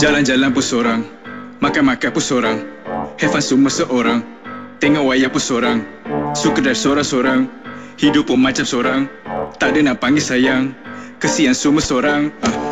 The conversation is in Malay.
Jalan-jalan pun sorang, makan-makan pun sorang, have fun semua seorang, tengok wayang pun sorang, suka dari sorang-sorang, hidup pun macam sorang, tak ada nak panggil sayang, kesian semua sorang.